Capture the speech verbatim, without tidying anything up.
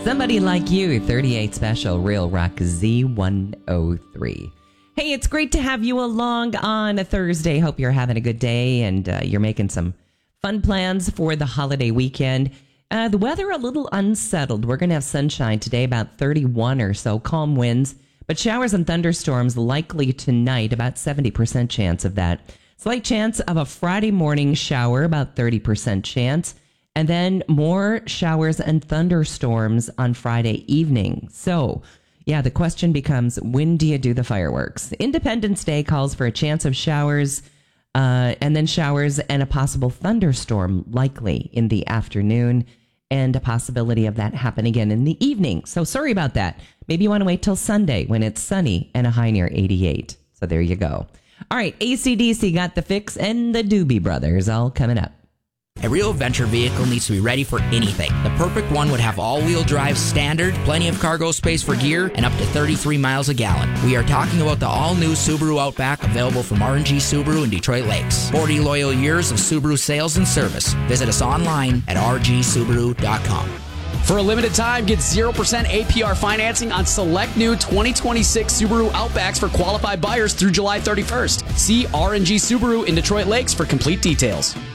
Somebody Like You, thirty-eight Special, Real Rock Z one oh three. Hey, it's great to have you along on a Thursday. Hope you're having a good day and uh, you're making some fun plans for the holiday weekend. Uh, the weather a little unsettled. We're going to have sunshine today, about thirty-one or so, calm winds, but showers and thunderstorms likely tonight, about seventy percent chance of that. Slight chance of a Friday morning shower, about thirty percent chance. And then more showers and thunderstorms on Friday evening. So, yeah, the question becomes, when do you do the fireworks? Independence Day calls for a chance of showers, uh, and then showers and a possible thunderstorm likely in the afternoon, and a possibility of that happen again in the evening. So sorry about that. Maybe you want to wait till Sunday when it's sunny and a high near eighty-eight. So there you go. All right, A C D C got the fix, and the Doobie Brothers all coming up. A real adventure vehicle needs to be ready for anything. The perfect one would have all-wheel drive standard, plenty of cargo space for gear, and up to thirty-three miles a gallon. We are talking about the all-new Subaru Outback, available from R and G Subaru in Detroit Lakes. forty loyal years of Subaru sales and service. Visit us online at r g subaru dot com. For a limited time, get zero percent A P R financing on select new twenty twenty-six Subaru Outbacks for qualified buyers through July thirty-first. See R and G Subaru in Detroit Lakes for complete details.